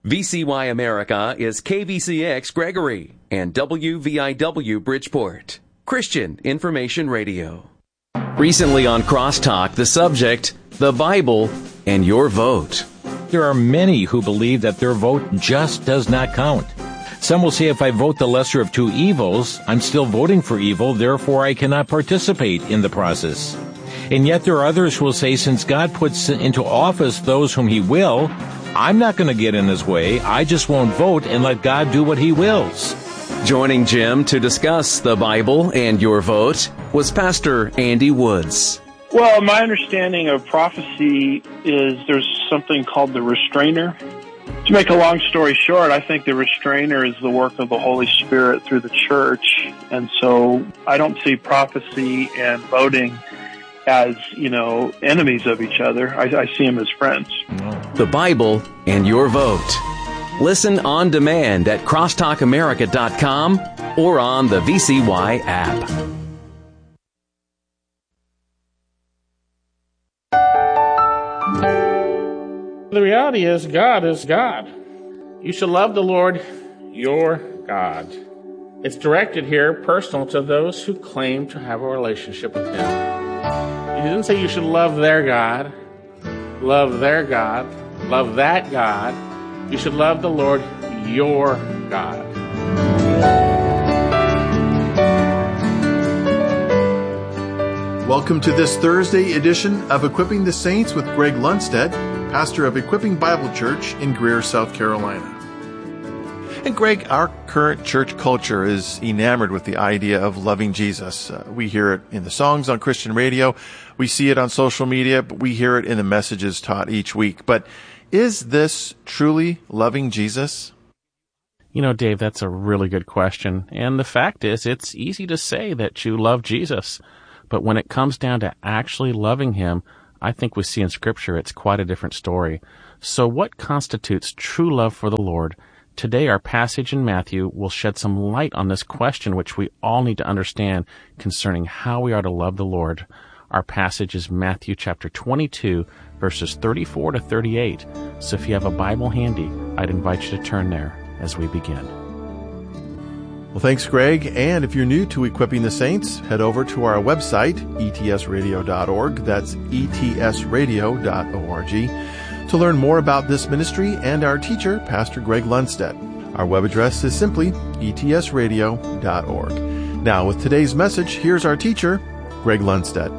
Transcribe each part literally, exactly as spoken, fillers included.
V C Y America is K V C X Gregory and W V I W Bridgeport, Christian Information Radio. Recently on Crosstalk, the subject, the Bible and your vote. There are many who believe that their vote just does not count. Some will say if I vote the lesser of two evils, I'm still voting for evil, therefore I cannot participate in the process. And yet there are others who will say since God puts into office those whom He will, I'm not going to get in His way. I just won't vote and let God do what He wills. Joining Jim to discuss the Bible and your vote was Pastor Andy Woods. Well, my understanding of prophecy is there's something called the restrainer. To make a long story short, I think the restrainer is the work of the Holy Spirit through the church. And so I don't see prophecy and voting as, you know, enemies of each other. I, I see them as friends. The Bible and your vote. Listen on demand at crosstalk america dot com or on the V C Y app. The reality is God is God. You shall love the Lord your God. It's directed here, personal, to those who claim to have a relationship with Him. He didn't say you should love their God, love their God, love that God. You should love the Lord your God. Welcome to this Thursday edition of Equipping the Saints with Greg Lundstedt, pastor of Equipping Bible Church in Greer, South Carolina. And Greg, our current church culture is enamored with the idea of loving Jesus. Uh, we hear it in the songs on Christian radio, we see it on social media, but we hear it in the messages taught each week. But is this truly loving Jesus? You know, Dave, that's a really good question. And the fact is, it's easy to say that you love Jesus. But when it comes down to actually loving Him, I think we see in Scripture it's quite a different story. So what constitutes true love for the Lord? Today, our passage in Matthew will shed some light on this question, which we all need to understand concerning how we are to love the Lord. Our passage is Matthew chapter twenty-two, verses thirty-four to thirty-eight. So if you have a Bible handy, I'd invite you to turn there as we begin. Well, thanks, Greg. And if you're new to Equipping the Saints, head over to our website, E T S radio dot org. That's E T S radio dot org to learn more about this ministry and our teacher, Pastor Greg Lundstedt. Our web address is simply E T S radio dot org. Now, with today's message, here's our teacher, Greg Lundstedt.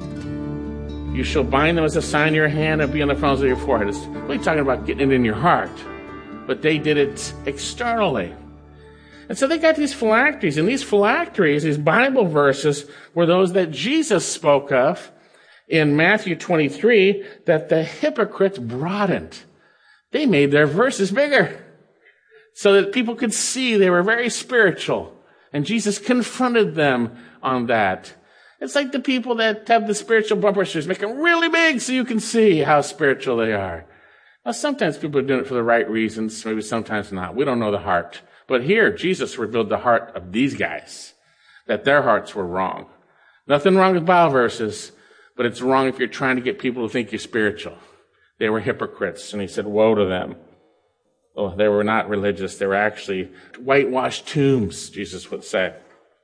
You shall bind them as a sign in your hand and be on the fronts of your forehead. It's really talking about getting it in your heart. But they did it externally. And so they got these phylacteries, and these phylacteries, these Bible verses, were those that Jesus spoke of in Matthew twenty-three that the hypocrites broadened. They made their verses bigger so that people could see they were very spiritual. And Jesus confronted them on that. It's like the people that have the spiritual bumper stickers, make them really big so you can see how spiritual they are. Now, sometimes people are doing it for the right reasons, maybe sometimes not. We don't know the heart. But here, Jesus revealed the heart of these guys, that their hearts were wrong. Nothing wrong with Bible verses, but it's wrong if you're trying to get people to think you're spiritual. They were hypocrites, and He said, woe to them. Oh, they were not religious. They were actually whitewashed tombs, Jesus would say.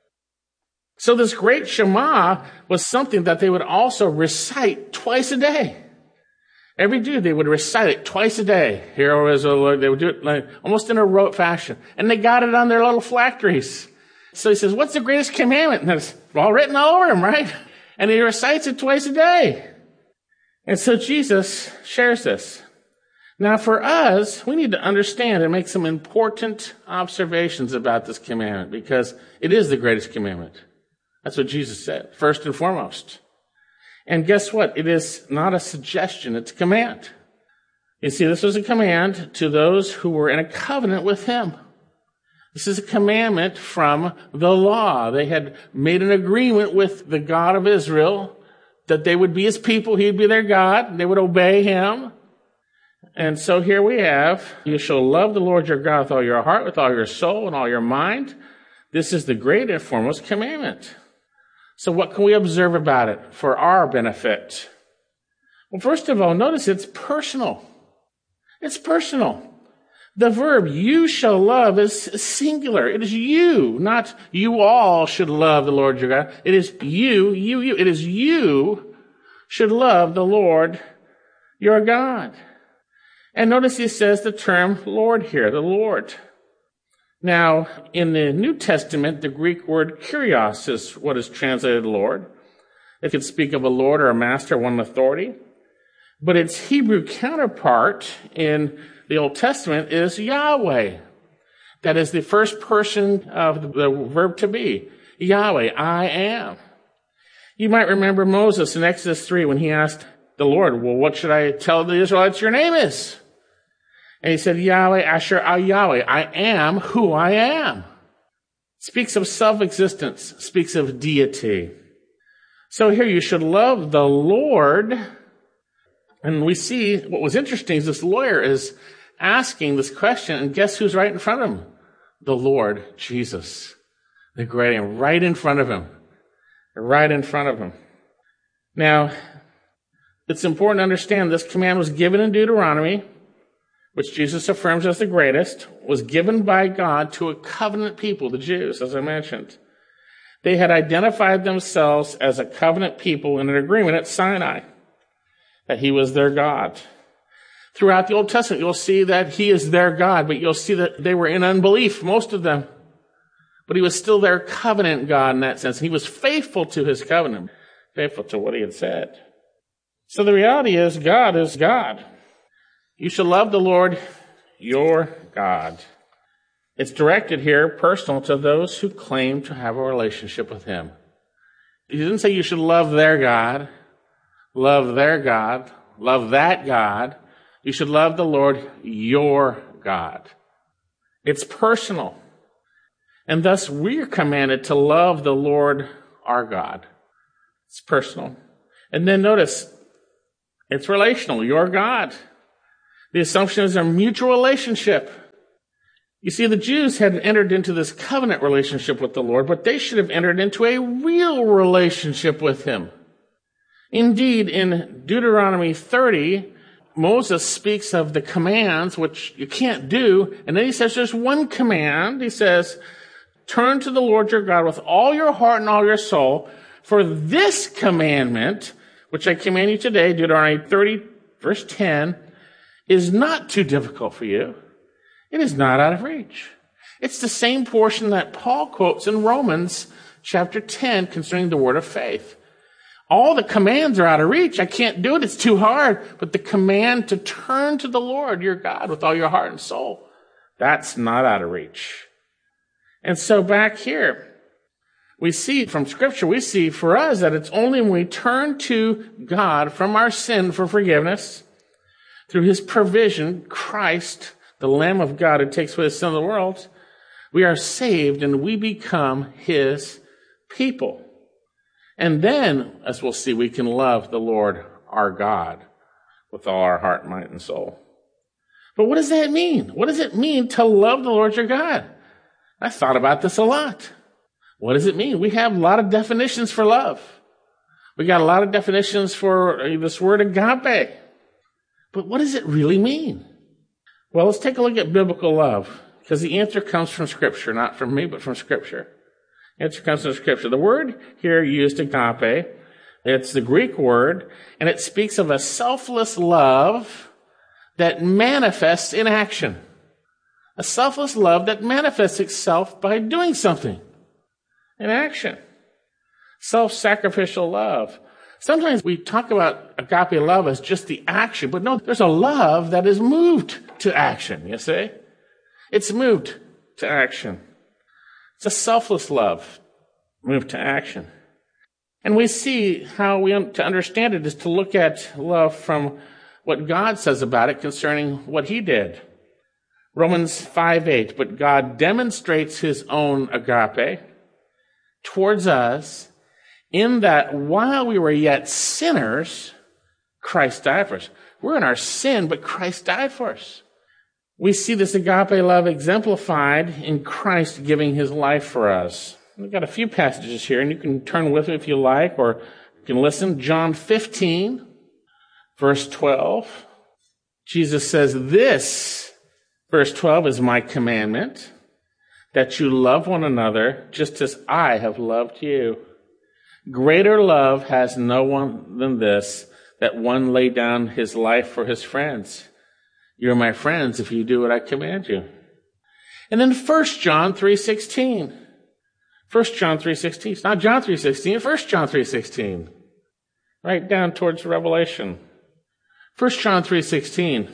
So this great Shema was something that they would also recite twice a day. Every Jew, they would recite it twice a day. Here is the Lord. They would do it like, almost in a rote fashion. And they got it on their little phylacteries. So He says, what's the greatest commandment? And it's all written all over Him, right? And He recites it twice a day. And so Jesus shares this. Now for us, we need to understand and make some important observations about this commandment because it is the greatest commandment. That's what Jesus said, first and foremost. And guess what? It is not a suggestion, it's a command. You see, this was a command to those who were in a covenant with Him. This is a commandment from the law. They had made an agreement with the God of Israel that they would be His people, He'd be their God, and they would obey Him. And so here we have, you shall love the Lord your God with all your heart, with all your soul, and all your mind. This is the great and foremost commandment. So what can we observe about it for our benefit? Well, first of all, notice it's personal. It's personal. The verb you shall love is singular. It is you, not you all should love the Lord your God. It is you, you, you. It is you should love the Lord your God. And notice he says the term Lord here, the Lord. Now, in the New Testament, the Greek word kurios is what is translated Lord. It could speak of a lord or a master, one in authority. But its Hebrew counterpart in the Old Testament is Yahweh. That is the first person of the verb to be. Yahweh, I am. You might remember Moses in Exodus three when he asked the Lord, well, what should I tell the Israelites your name is? And he said, Yahweh, Asher, Al Yahweh, I am who I am. Speaks of self-existence, speaks of deity. So here you should love the Lord. And we see what was interesting is this lawyer is asking this question, and guess who's right in front of him? The Lord Jesus. The great one, right in front of him. Right in front of him. Now, it's important to understand this command was given in Deuteronomy, which Jesus affirms as the greatest, was given by God to a covenant people, the Jews, as I mentioned. They had identified themselves as a covenant people in an agreement at Sinai, that he was their God. Throughout the Old Testament, you'll see that he is their God, but you'll see that they were in unbelief, most of them. But he was still their covenant God in that sense. He was faithful to his covenant, faithful to what he had said. So the reality is God is God. You shall love the Lord your God. It's directed here, personal, to those who claim to have a relationship with him. He didn't say you should love their God, love their God, love that God. You should love the Lord your God. It's personal. And thus we are commanded to love the Lord our God. It's personal. And then notice, it's relational, your God. The assumption is a mutual relationship. You see, the Jews had entered into this covenant relationship with the Lord, but they should have entered into a real relationship with him. Indeed, in Deuteronomy thirty, Moses speaks of the commands, which you can't do, and then he says there's one command. He says, turn to the Lord your God with all your heart and all your soul, for this commandment, which I command you today, Deuteronomy thirty, verse ten, is not too difficult for you. It is not out of reach. It's the same portion that Paul quotes in Romans chapter ten concerning the word of faith. All the commands are out of reach. I can't do it. It's too hard. But the command to turn to the Lord your God with all your heart and soul, that's not out of reach. And so back here, we see from Scripture, we see for us that it's only when we turn to God from our sin for forgiveness, through his provision, Christ, the Lamb of God who takes away the sin of the world, we are saved and we become his people. And then, as we'll see, we can love the Lord our God with all our heart, mind, and soul. But what does that mean? What does it mean to love the Lord your God? I thought about this a lot. What does it mean? We have a lot of definitions for love. We got a lot of definitions for this word agape. But what does it really mean? Well, let's take a look at biblical love, because the answer comes from Scripture, not from me, but from Scripture. The answer comes from Scripture. The word here used, agape, it's the Greek word, and it speaks of a selfless love that manifests in action. A selfless love that manifests itself by doing something in action. Self-sacrificial love. Sometimes we talk about agape love as just the action, but no, there's a love that is moved to action, you see? It's moved to action. It's a selfless love moved to action. And we see how we to understand it is to look at love from what God says about it concerning what he did. Romans five eight, but God demonstrates his own agape towards us in that while we were yet sinners, Christ died for us. We're in our sin, but Christ died for us. We see this agape love exemplified in Christ giving his life for us. We've got a few passages here, and you can turn with me if you like, or you can listen. John fifteen, verse twelve. Jesus says, this Verse twelve is my commandment, that you love one another just as I have loved you. Greater love has no one than this, that one lay down his life for his friends. You're my friends if you do what I command you. And then First John three sixteen. First John three sixteen. It's not John three sixteen, First John three sixteen. Right down towards Revelation. First John three sixteen.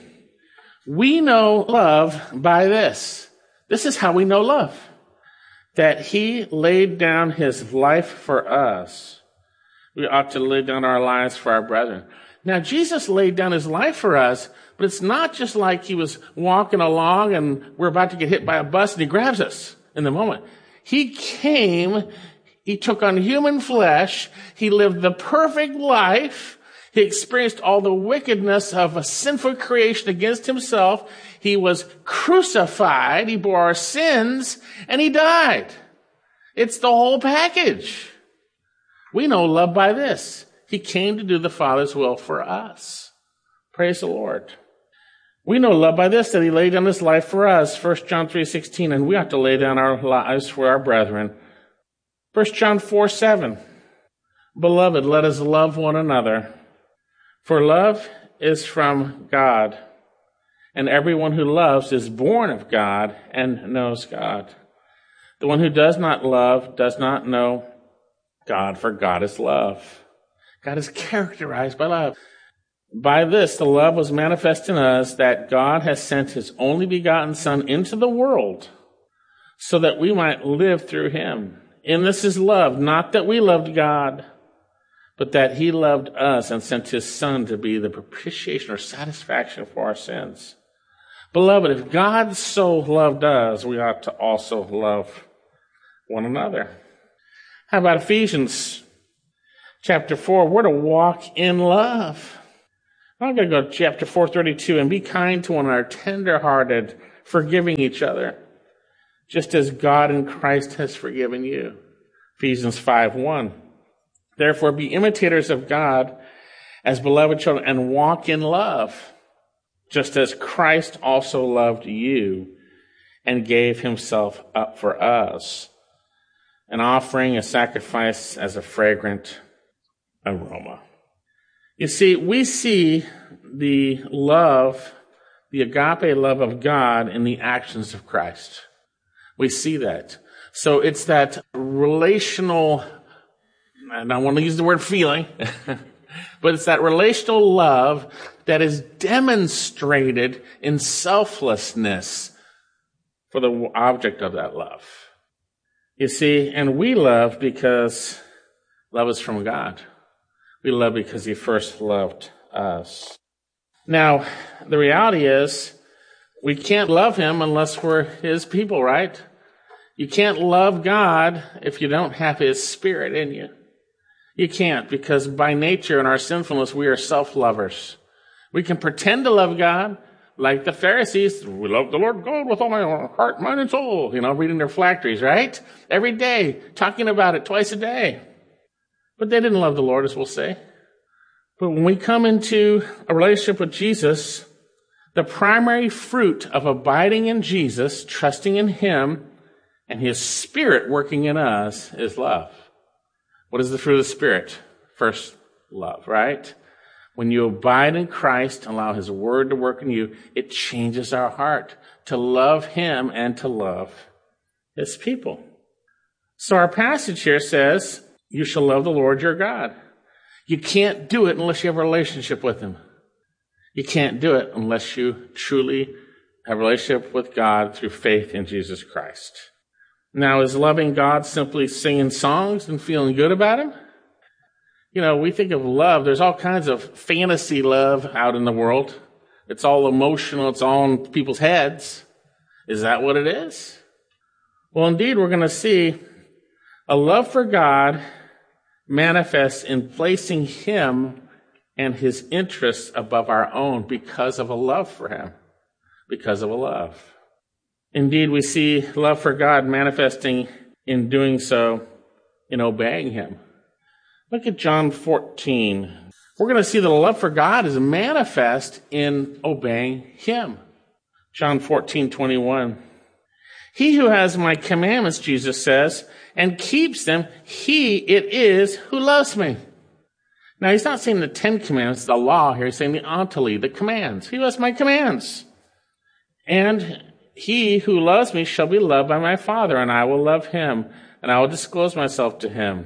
We know love by this. This is how we know love. That he laid down his life for us. We ought to lay down our lives for our brethren. Now, Jesus laid down his life for us, but it's not just like he was walking along and we're about to get hit by a bus and he grabs us in the moment. He came, he took on human flesh, he lived the perfect life, he experienced all the wickedness of a sinful creation against himself, he was crucified, he bore our sins, and he died. It's the whole package. We know love by this. He came to do the Father's will for us. Praise the Lord. We know love by this, that he laid down his life for us, First John three sixteen, and we have to lay down our lives for our brethren. First John four seven. Beloved, let us love one another, for love is from God, and everyone who loves is born of God and knows God. The one who does not love does not know God, for God is love. God is characterized by love. By this, the love was manifest in us, that God has sent his only begotten Son into the world so that we might live through him. In this is love, not that we loved God, but that he loved us and sent his Son to be the propitiation or satisfaction for our sins. Beloved, if God so loved us, we ought to also love one another. How about Ephesians chapter four? We're to walk in love. I'm going to go to chapter four thirty-two, and be kind to one another, tender-hearted, forgiving each other, just as God in Christ has forgiven you. Ephesians five one. Therefore, be imitators of God as beloved children, and walk in love, just as Christ also loved you and gave himself up for us, an offering, a sacrifice as a fragrant aroma. You see, we see the love, the agape love of God in the actions of Christ. We see that. So it's that relational, and I want to use the word feeling, but it's that relational love that is demonstrated in selflessness for the object of that love. You see, and we love because love is from God. We love because he first loved us. Now, the reality is, we can't love him unless we're his people, right? You can't love God if you don't have his Spirit in you. You can't, because by nature in our sinfulness, we are self-lovers. We can pretend to love God like the Pharisees. We love the Lord God with all my heart, mind, and soul. You know, reading their phylacteries, right? Every day, talking about it twice a day. But they didn't love the Lord, as we'll say. But when we come into a relationship with Jesus, the primary fruit of abiding in Jesus, trusting in him, and his Spirit working in us is love. What is the fruit of the Spirit? First, love, right? When you abide in Christ, allow his word to work in you, it changes our heart to love him and to love his people. So our passage here says, you shall love the Lord your God. You can't do it unless you have a relationship with him. You can't do it unless you truly have a relationship with God through faith in Jesus Christ. Now, is loving God simply singing songs and feeling good about him? You know, we think of love, there's all kinds of fantasy love out in the world. It's all emotional, it's all in people's heads. Is that what it is? Well, indeed, we're going to see a love for God manifests in placing him and his interests above our own because of a love for him, because of a love. Indeed, we see love for God manifesting in doing so, in obeying him. Look at John fourteen. We're going to see that a love for God is manifest in obeying him. John fourteen twenty-one. He who has my commandments, Jesus says, and keeps them, he it is who loves me. Now, he's not saying the Ten Commandments, the law here. He's saying the ontology, the commands. He who has my commands. And he who loves me shall be loved by my Father, and I will love him, and I will disclose myself to him.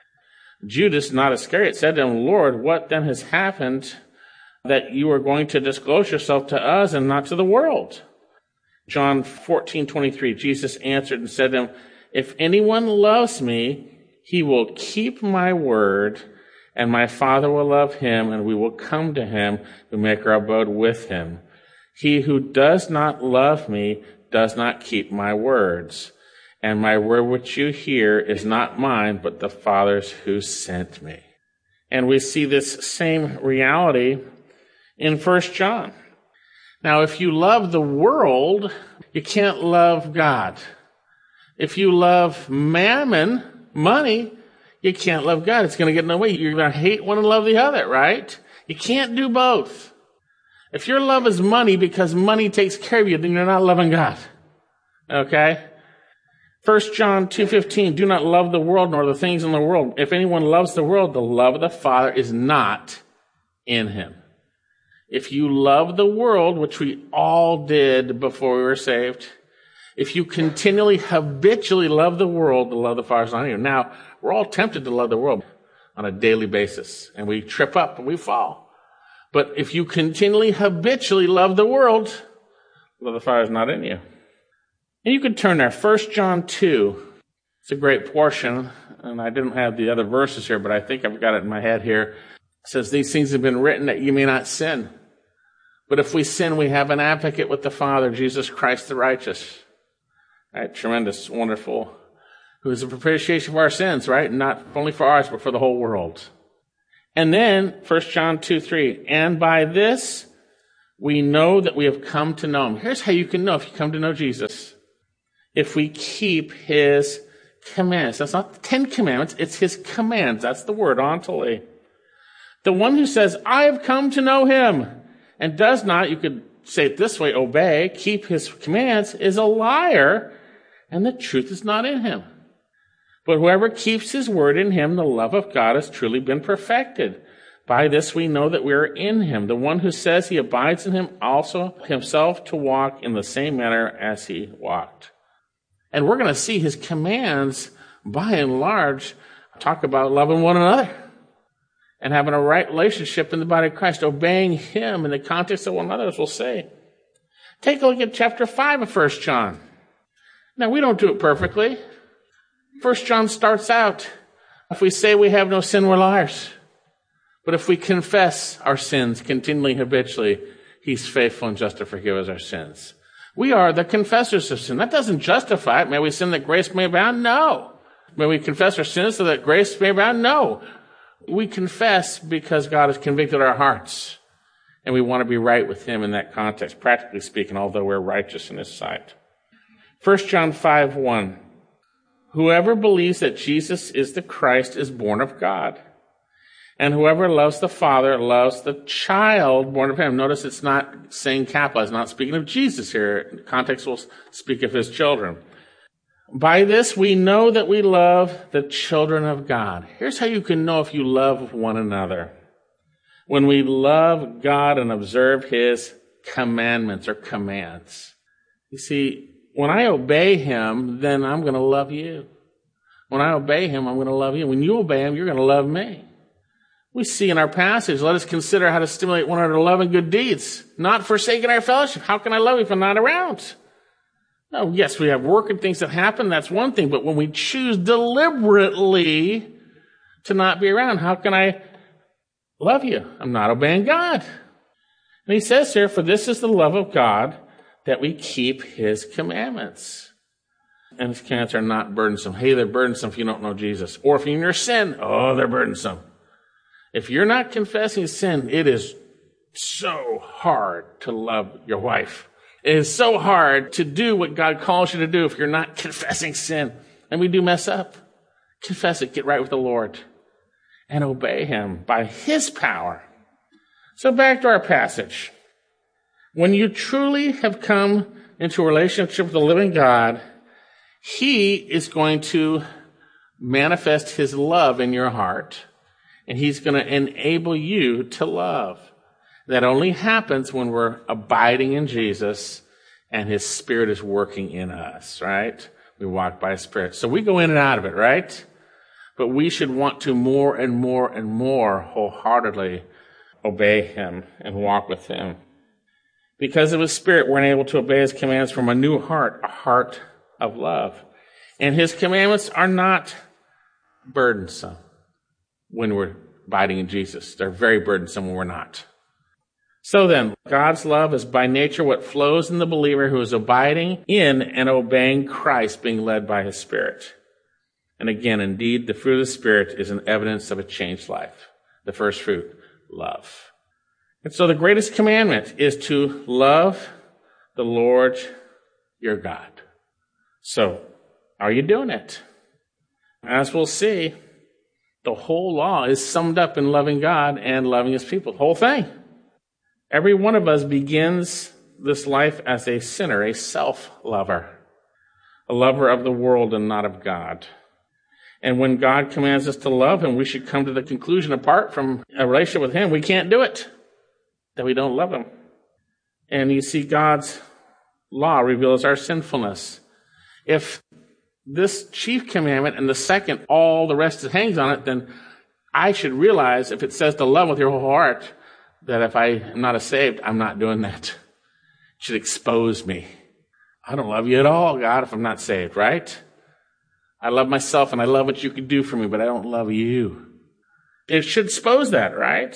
Judas, not Iscariot, said to him, Lord, what then has happened that you are going to disclose yourself to us and not to the world? John fourteen twenty-three, Jesus answered and said to him, if anyone loves me, he will keep my word, and my Father will love him, and we will come to him and make our abode with him. He who does not love me does not keep my words, and my word which you hear is not mine, but the Father's who sent me. And we see this same reality in First John. Now, if you love the world, you can't love God. If you love mammon, money, you can't love God. It's going to get in the way. You're going to hate one and love the other, right? You can't do both. If your love is money because money takes care of you, then you're not loving God. Okay? First John two fifteen, do not love the world nor the things in the world. If anyone loves the world, the love of the Father is not in him. If you love the world, which we all did before we were saved, if you continually, habitually love the world, the love of the Father is not in you. Now, we're all tempted to love the world on a daily basis, and we trip up and we fall. But if you continually, habitually love the world, the love of the Father is not in you. And you can turn there, First John two. It's a great portion, and I didn't have the other verses here, but I think I've got it in my head here. It says, these things have been written that you may not sin. But if we sin, we have an advocate with the Father, Jesus Christ the righteous. Right? Tremendous, wonderful. Who is a propitiation for our sins, right? Not only for ours, but for the whole world. And then, First John two three. And by this, we know that we have come to know him. Here's how you can know if you come to know Jesus. If we keep his commands. That's not the Ten Commandments. It's his commands. That's the word, ontology. The one who says, I have come to know him, and does not, you could say it this way, obey, keep his commands, is a liar, and the truth is not in him. But whoever keeps his word, in him, the love of God has truly been perfected. By this we know that we are in him. The one who says he abides in him also himself to walk in the same manner as he walked. And we're going to see his commands, by and large, talk about loving one another and having a right relationship in the body of Christ, obeying him in the context of one another, as we'll say. Take a look at chapter five of First John. Now, we don't do it perfectly. First John starts out, if we say we have no sin, we're liars. But if we confess our sins continually, habitually, he's faithful and just to forgive us our sins. We are the confessors of sin. That doesn't justify it. May we sin that grace may abound? No. May we confess our sins so that grace may abound? No. We confess because God has convicted our hearts, and we want to be right with him in that context, practically speaking, although we're righteous in his sight. First John five one. Whoever believes that Jesus is the Christ is born of God. And whoever loves the Father loves the child born of him. Notice it's not saying capital. It's not speaking of Jesus here. The context will speak of his children. By this we know that we love the children of God. Here's how you can know if you love one another. When we love God and observe his commandments or commands. You see, when I obey him, then I'm going to love you. When I obey him, I'm going to love you. When you obey him, you're going to love me. We see in our passage, let us consider how to stimulate one another to love and good deeds, not forsaking our fellowship. How can I love you if I'm not around? No, yes, we have work and things that happen. That's one thing. But when we choose deliberately to not be around, how can I love you? I'm not obeying God. And he says here, for this is the love of God, that we keep his commandments. And his commandments are not burdensome. Hey, they're burdensome if you don't know Jesus. Or if you're in your sin, oh, they're burdensome. If you're not confessing sin, it is so hard to love your wife. It is so hard to do what God calls you to do if you're not confessing sin. And we do mess up. Confess it, get right with the Lord, and obey him by his power. So back to our passage. When you truly have come into a relationship with the living God, he is going to manifest his love in your heart, and he's going to enable you to love. That only happens when we're abiding in Jesus and his Spirit is working in us, right? We walk by Spirit. So we go in and out of it, right? But we should want to more and more and more wholeheartedly obey him and walk with him. Because of his Spirit, we're able to obey his commands from a new heart, a heart of love. And his commandments are not burdensome when we're abiding in Jesus. They're very burdensome when we're not. So then, God's love is by nature what flows in the believer who is abiding in and obeying Christ, being led by his Spirit. And again, indeed, the fruit of the Spirit is an evidence of a changed life. The first fruit, love. And so the greatest commandment is to love the Lord your God. So, are you doing it? As we'll see, the whole law is summed up in loving God and loving his people. The whole thing. Every one of us begins this life as a sinner, a self-lover, a lover of the world and not of God. And when God commands us to love him, we should come to the conclusion, apart from a relationship with him, we can't do it, that we don't love him. And you see, God's law reveals our sinfulness. If this chief commandment and the second, all the rest hangs on it, then I should realize, if it says to love with your whole heart, that if I am not saved, I'm not doing that. It should expose me. I don't love you at all, God, if I'm not saved, right? I love myself and I love what you can do for me, but I don't love you. It should expose that, right?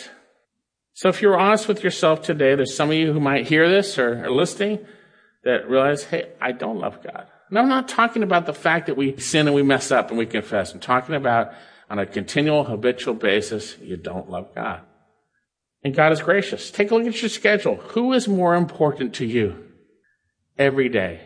So if you're honest with yourself today, there's some of you who might hear this or are listening that realize, hey, I don't love God. And I'm not talking about the fact that we sin and we mess up and we confess. I'm talking about on a continual, habitual basis, you don't love God. And God is gracious. Take a look at your schedule. Who is more important to you every day?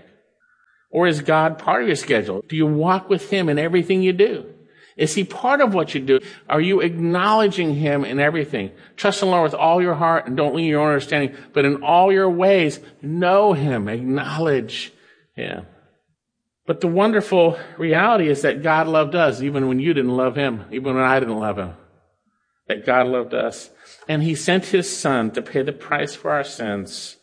Or is God part of your schedule? Do you walk with him in everything you do? Is he part of what you do? Are you acknowledging him in everything? Trust in the Lord with all your heart and don't lean on your own understanding, but in all your ways, know him, acknowledge him. But the wonderful reality is that God loved us even when you didn't love him, even when I didn't love him. That God loved us. And he sent his son to pay the price for our sins.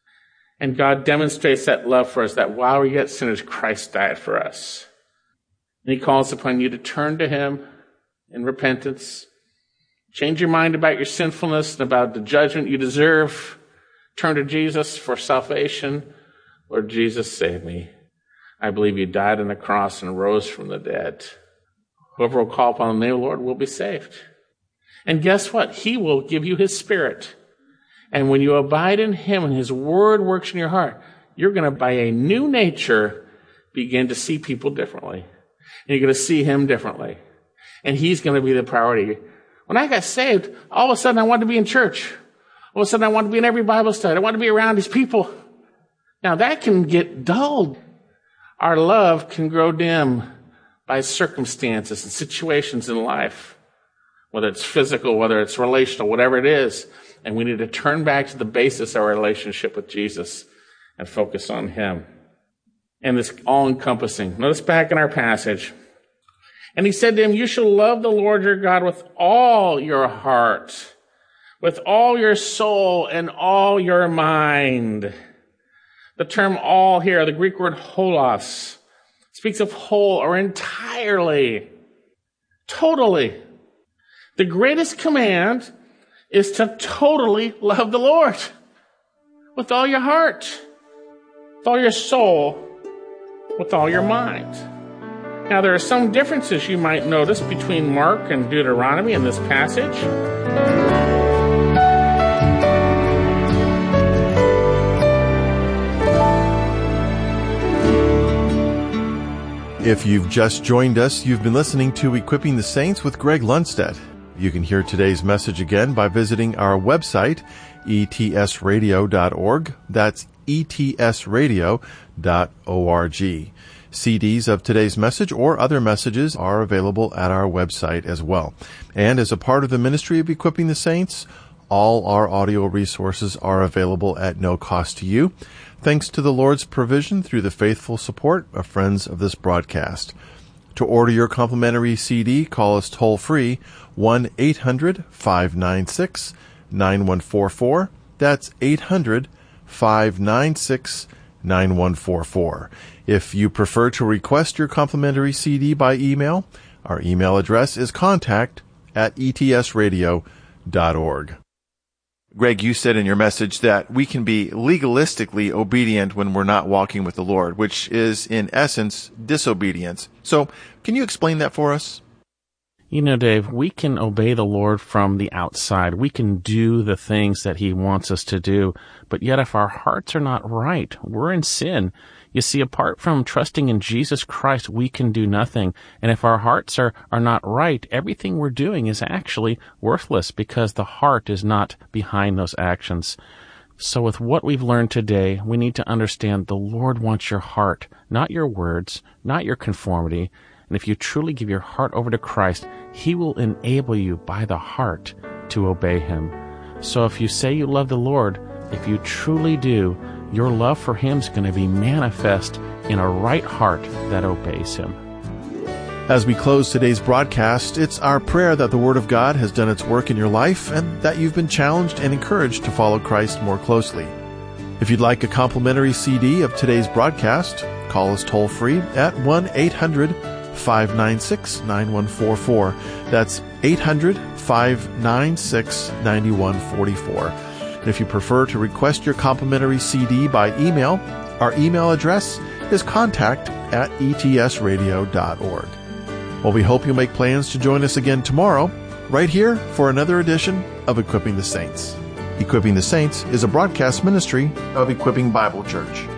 And God demonstrates that love for us, that while we yet sinners, Christ died for us. And he calls upon you to turn to him in repentance. Change your mind about your sinfulness and about the judgment you deserve. Turn to Jesus for salvation. Lord Jesus, save me. I believe you died on the cross and rose from the dead. Whoever will call upon the name of the Lord will be saved. And guess what? He will give you his Spirit. And when you abide in him and his word works in your heart, you're going to, by a new nature, begin to see people differently. And you're going to see him differently. And he's going to be the priority. When I got saved, all of a sudden I wanted to be in church. All of a sudden I wanted to be in every Bible study. I wanted to be around his people. Now that can get dulled. Our love can grow dim by circumstances and situations in life. Whether it's physical, whether it's relational, whatever it is. And we need to turn back to the basis of our relationship with Jesus and focus on him. And this all-encompassing. Notice back in our passage. And he said to him, you shall love the Lord your God with all your heart, with all your soul, and all your mind. The term all here, the Greek word holos, speaks of whole or entirely, totally. The greatest command is to totally love the Lord with all your heart, with all your soul, with all your mind. Now, there are some differences you might notice between Mark and Deuteronomy in this passage. If you've just joined us, you've been listening to Equipping the Saints with Greg Lundstedt. You can hear today's message again by visiting our website, e t s radio dot org. That's e t s radio dot org. C Ds of today's message or other messages are available at our website as well. And as a part of the ministry of Equipping the Saints, All our audio resources are available at no cost to you, thanks to the Lord's provision through the faithful support of friends of this broadcast. To order your complimentary C D, call us toll-free, one eight hundred five nine six nine one four four. That's eight hundred five nine six nine one four four. If you prefer to request your complimentary C D by email, our email address is contact at e t s radio dot org. Greg, you said in your message that we can be legalistically obedient when we're not walking with the Lord, which is, in essence, disobedience. So, can you explain that for us? You know, Dave, we can obey the Lord from the outside. We can do the things that He wants us to do. But yet, if our hearts are not right, we're in sin. You see, apart from trusting in Jesus Christ, we can do nothing. And if our hearts are, are not right, everything we're doing is actually worthless because the heart is not behind those actions. So with what we've learned today, we need to understand the Lord wants your heart, not your words, not your conformity. And if you truly give your heart over to Christ, He will enable you by the heart to obey Him. So if you say you love the Lord, if you truly do, your love for Him is going to be manifest in a right heart that obeys Him. As we close today's broadcast, it's our prayer that the Word of God has done its work in your life and that you've been challenged and encouraged to follow Christ more closely. If you'd like a complimentary C D of today's broadcast, call us toll-free at one eight hundred five nine six nine one four four. That's eight hundred five nine six nine one four four. And if you prefer to request your complimentary C D by email, our email address is contact at e t s radio dot org. Well, we hope you'll make plans to join us again tomorrow, right here for another edition of Equipping the Saints. Equipping the Saints is a broadcast ministry of Equipping Bible Church.